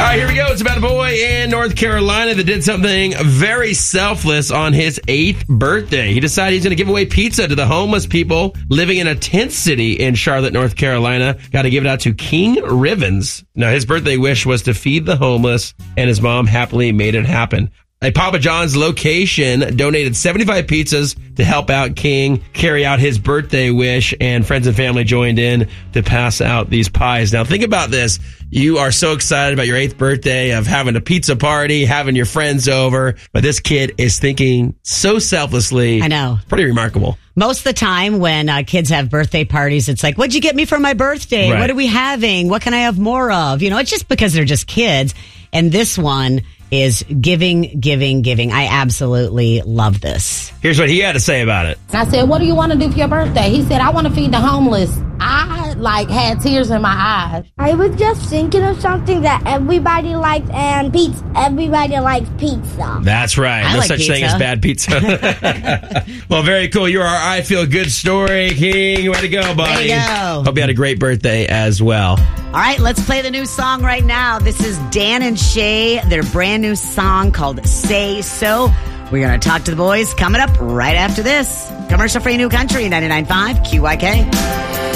right, here we go. It's about a boy in North Carolina that did something very selfless on his 8th birthday. He decided he's going to give away pizza to the homeless people living in a tent city in Charlotte, North Carolina. Got to give it out to King Rivens. Now, his birthday wish was to feed the homeless, and his mom happily made it happen. A Papa John's location donated 75 pizzas to help out King carry out his birthday wish, and friends and family joined in to pass out these pies. Now, think about this. You are so excited about your 8th birthday of having a pizza party, having your friends over, but this kid is thinking so selflessly. I know. Pretty remarkable. Most of the time when kids have birthday parties, it's like, what'd you get me for my birthday? Right. What are we having? What can I have more of? You know, it's just because they're just kids. And this one is giving. I absolutely love this. Here's what he had to say about it. I said, what do you want to do for your birthday? He said, I want to feed the homeless. I had tears in my eyes. I was just thinking of something that everybody likes, and pizza. Everybody likes pizza. That's right. I No like such pizza. thing as bad pizza. Well, very cool. You are our I Feel Good story, King. Way to go, buddy. Way to go. Hope you had a great birthday as well. All right, let's play the new song right now. This is Dan and Shay, their brand new song called Say So. We're going to talk to the boys coming up right after this. Commercial-free New Country, 99.5 QYK.